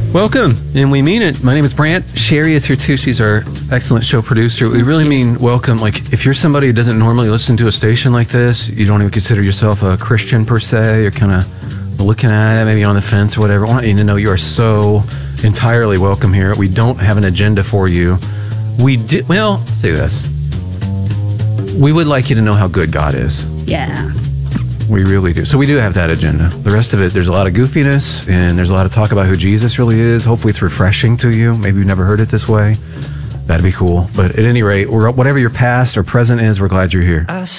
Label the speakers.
Speaker 1: Welcome, and we mean it. My name is Brant. Sherry is here too. She's our excellent show producer. We really mean welcome. Like, if you're somebody who doesn't normally listen to a station like this, you don't even consider yourself a Christian per se, you're kind of looking at it, maybe on the fence or whatever, I want you to know you are so entirely welcome here. We don't have an agenda for you. Well, say this. We would like you to know how good God is.
Speaker 2: Yeah.
Speaker 1: We really do. So we do have that agenda. The rest of it, there's a lot of goofiness, and there's a lot of talk about who Jesus really is. Hopefully it's refreshing to you. Maybe you've never heard it this way. That'd be cool. But at any rate, whatever your past or present is, we're glad you're here.